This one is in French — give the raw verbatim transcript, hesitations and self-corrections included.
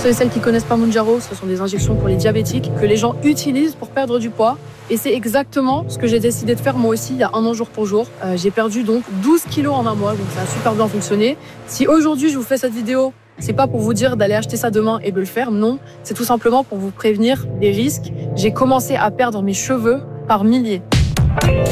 ceux et celles qui connaissent pas Mounjaro, ce sont des injections pour les diabétiques que les gens utilisent pour perdre du poids. Et c'est exactement ce que j'ai décidé de faire moi aussi il y a un an jour pour jour. Euh, j'ai perdu donc douze kilos en un mois, donc ça a super bien fonctionné. Si aujourd'hui je vous fais cette vidéo, c'est pas pour vous dire d'aller acheter ça demain et de le faire, non. C'est tout simplement pour vous prévenir des risques. J'ai commencé à perdre mes cheveux par milliers.